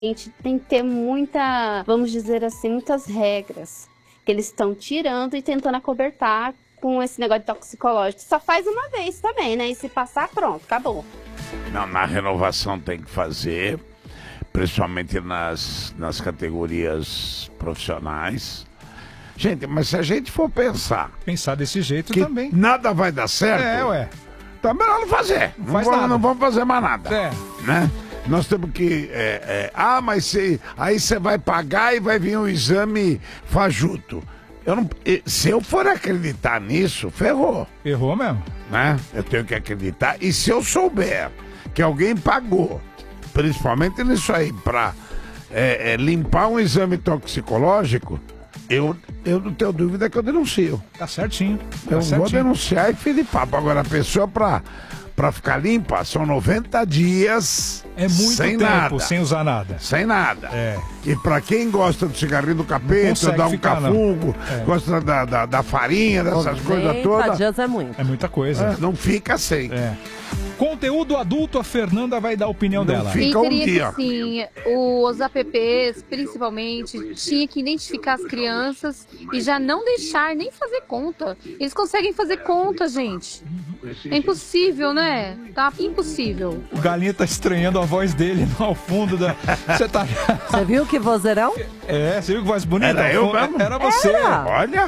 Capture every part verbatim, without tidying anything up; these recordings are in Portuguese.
A gente tem que ter muita, vamos dizer assim, muitas regras que eles estão tirando e tentando acobertar com esse negócio de toxicológico. Só faz uma vez também, né? E se passar, pronto, acabou. Não, na renovação tem que fazer, principalmente nas, nas categorias profissionais. Gente, mas se a gente for pensar... Pensar desse jeito que também. nada vai dar certo... É, ué. Tá melhor não fazer. Não Não, faz vamos, nada. não vamos fazer mais nada. É. Né? Nós temos que... é, é, ah, mas se, aí você vai pagar e vai vir um exame fajuto. Eu não, se eu for acreditar nisso, ferrou. Errou mesmo. Né? Eu tenho que acreditar. E se eu souber que alguém pagou, principalmente nisso aí, para é, é, limpar um exame toxicológico, eu, eu não tenho dúvida que eu denuncio. Tá certinho. Tá Eu certinho. vou denunciar e fim de papo. Agora, a pessoa para para ficar limpa são noventa dias É muito sem tempo nada. sem usar nada. Sem nada. É. E pra quem gosta do cigarrinho do capeta, consegue dá um ficar, não. cafungo, É. gosta da, da, da farinha, dessas coisas todas, dias é muito. É muita coisa. é, não fica sem. É. Conteúdo adulto, a Fernanda vai dar a opinião Não dela. fica. E Fica um teria dia. que, sim, os apps, principalmente, tinha que identificar as crianças e já não deixar nem fazer conta. Eles conseguem fazer conta, gente. É impossível, né? Tá impossível. O Galinha tá estranhando a voz dele ao fundo da... Você tá... Você viu que vozeirão? É, você viu que voz bonita? Era Ao eu fundo? mesmo? Era você. Era. Olha,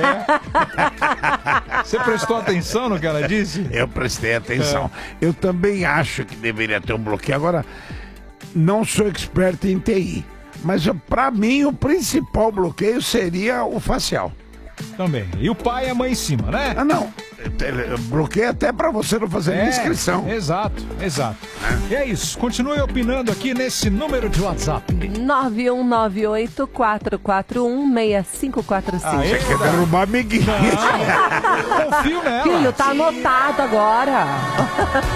É. Você prestou atenção no que ela disse? eu prestei atenção. Eu também acho que deveria ter um bloqueio. Agora, não sou expert em T I, mas eu- pra mim o principal bloqueio seria o facial. Também. E o pai e a mãe em cima, né? Ah, não. Eu bloqueio até pra você não fazer É, inscrição. Exato, exato. E é isso. Continue opinando aqui nesse número de WhatsApp. nove um nove oito, quatro quatro um, seis cinco quatro cinco. Aê. Quer derrubar amiguinho. Confio nela. Filho, tá anotado agora.